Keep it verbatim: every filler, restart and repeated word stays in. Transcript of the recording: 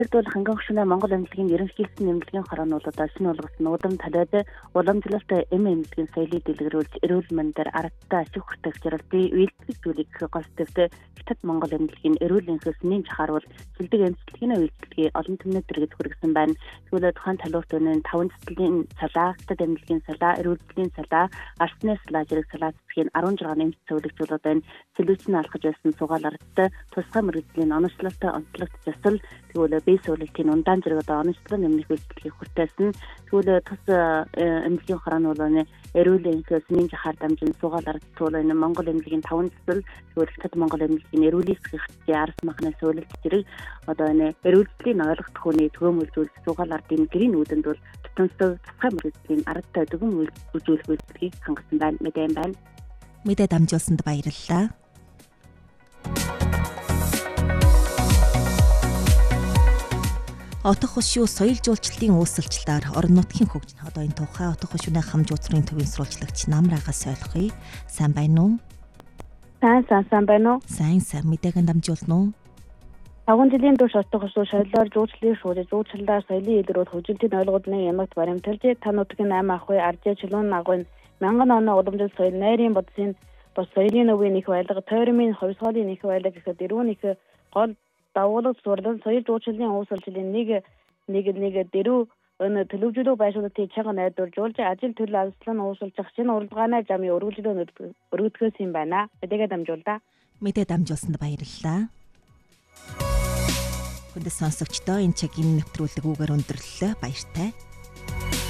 Тэрдүүл ханган хөшнө Монгол эмнэлгийн ерөнхийлөгчийн эмнэлгийн хорон бол одоо шинэ болгосон удам талаад уламжлалт эм эмнэлгийн соёлыг дэлгэрүүлж эрүүл мэндэд аргатай ашиг хүртэх зорилтын үйлдвэрлэх зүйлийг гүйцэтгэдэг Хятад Монгол эмнэлгийн эрүүл энхээсний жахаар бол шилдэг эмчилгээний үйлчлэгийг олон түмнээ дэргэд хүргэсэн байна. Тэгвэл тухайн талбарт өнөө таван цэцлийн салаа, Хятад эмнэлгийн салаа, эрүүлжлийн салаа, арсны салаа зэрэг салаа цэцгийн арван жургаан эмч зөвлөгчүүлүүд байна. Сэлүүцэн алхаж байсан сугаал ардтай тусгай мэргэжлийн оночлолтой онцлогт засал тэгвэл бие суулалтын ундаан зэрэг одоо оночлон нэмэх үйлчлэгийг хүртээсэн. Тэгвэл тус эмнэлгийн хорон бол эрүүл энхээсний жахаар дамжин сугаал ард туул энэ Монгол эмнэлгийн таван цэцэл тэгвэл Хятад Монгол эмнэлгийн эрүүлэх хэвчээ арс махнаас сөүлэлт зэрэг одоо энэ эрүүлжлийн ойлгох хүний төгөөмөлжүүлж сугаал ардын гэрийн үүдэнд бол тутамсаг тусгай мэргэжлийн ардтай төгөөм үзүүлэх үйлчлэгийг хангасан байна. Мэдэн байна. Мэдээ дамжуулсанд баярлалаа. Отох хошуу соёл жуулчлалын үүсэлчлэлээр орон нутгийн хөгжин одоо энэ тухай отох хошууны хамж уцрын төвийн сурвалжлагч Намрагаас ойлгоё. Сайн байна уу? Сайн сайн сайн байна уу? Сайн сайн мэдээгээ дамжуулна уу? Агуун жилийн турш отох хошуу соёлоор жуулчлалын шуурж жуулчлалаар соёлын илрүүд хөгжилтийн ойлголтны ямагт баримталж тануудгийн аймаг ахуй аржээ чулуун агуун мянган оноо уламжлал соёл найрын бодсын бос соёлын өвийн их байлга тойрмын хувьсгалын их байлга гэхэд дөрвөн их гол давуулт сурлан соёл жуулчлалын үүсэлжлийн нэг нэг нэг дөрөв өн төлөвлөлөө байшуултын чанга найдваржуулж ажил төлөв алслан уусалчих шинэ уралдааны замын өргөжлөө өргөдгөөс юм байна. Мэдээгээ дамжуулдаа. Мэдээ дамжуулсанд баярлалаа. Хүндэс сонсогчдоо энэ чигийн нэвтрүүлэг үгээр өндөрлөлөө баяртай.